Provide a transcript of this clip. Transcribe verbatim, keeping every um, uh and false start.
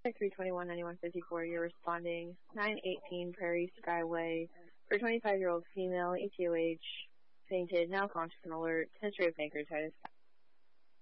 three twenty-one ninety-one fifty-four, you're responding nine eighteen Prairie Skyway for twenty-five-year-old female, E T O H, fainted, now conscious and alert, history of pancreatitis.